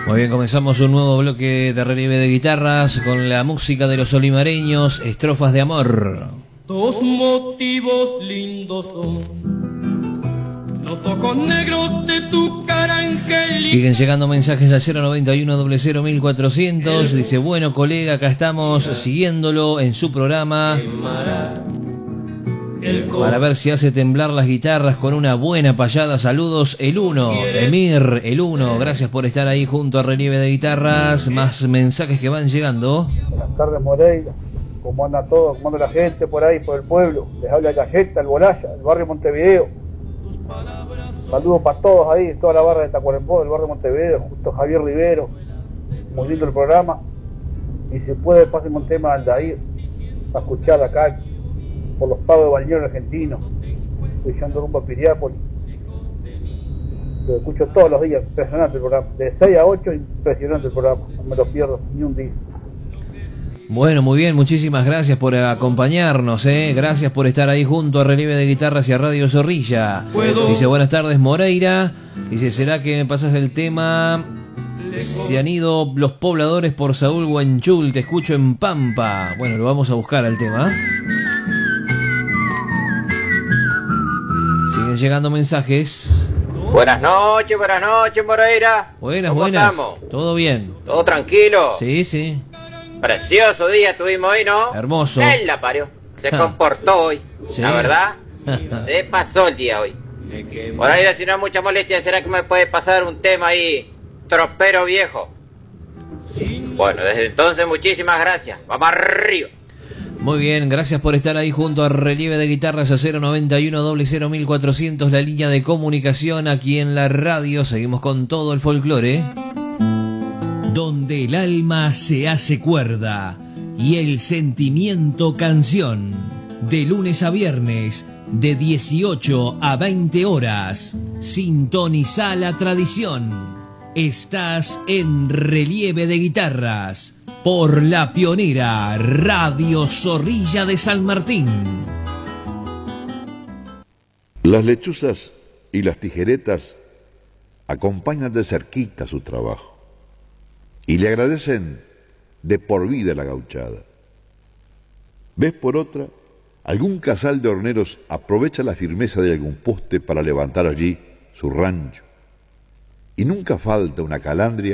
Muy bien, comenzamos un nuevo bloque de relieve de guitarras con la música de los olimareños, Estrofas de Amor. Dos motivos lindos son los ojos negros de tu cara angelical. Siguen llegando mensajes al 091-00-1400. Dice, bueno, colega, acá estamos siguiéndolo en su programa para ver si hace temblar las guitarras con una buena payada. Saludos, el Uno, Emir, el Uno. Gracias por estar ahí junto a Relieve de Guitarras. Más mensajes que van llegando. Buenas tardes, Moreira. ¿Cómo anda todo? ¿Cómo anda la gente por ahí, por el pueblo? Les habla Galleta, el Bolaya, el barrio Montevideo. Saludos para todos ahí, toda la barra de Tacuarembó, del barrio Montevideo, justo Javier Rivero. Muy lindo el programa. Y si puede, pasen un tema al Dair, a escuchar acá por los pagos de balnearios argentinos, escuchando rumbo a Piriápolis. Lo escucho todos los días, impresionante el programa. De 6 a 8, impresionante el programa, no me lo pierdo ni un día. Bueno, muy bien, muchísimas gracias por acompañarnos, gracias por estar ahí junto a Relieve de Guitarras y a Radio Zorrilla. Dice, buenas tardes, Moreira. Dice, ¿será que me pasas el tema? Se han ido los pobladores por Saúl Guanchul, te escucho en Pampa. Bueno, lo vamos a buscar al tema. Siguen llegando mensajes. Buenas noches, Moreira. Buenas, ¿Cómo buenas. estamos? ¿Todo bien? ¿Todo tranquilo? Sí, sí. Precioso día tuvimos hoy, ¿no? Hermoso. Él la parió. Se comportó hoy. Sí. La verdad, se pasó el día hoy. Moreira, si no hay mucha molestia, ¿será que me puede pasar un tema ahí, tropero viejo? Bueno, desde entonces, muchísimas gracias. Vamos arriba. Muy bien, gracias por estar ahí junto a Relieve de Guitarras a 091-00-1400, la línea de comunicación aquí en la radio. Seguimos con todo el folclore. Donde el alma se hace cuerda y el sentimiento canción. De lunes a viernes, de 18 a 20 horas. Sintoniza la tradición. Estás en Relieve de Guitarras por la pionera Radio Zorrilla de San Martín. Las lechuzas y las tijeretas acompañan de cerquita su trabajo y le agradecen de por vida la gauchada. Vez por otra, algún casal de horneros aprovecha la firmeza de algún poste para levantar allí su rancho. Y nunca falta una calandria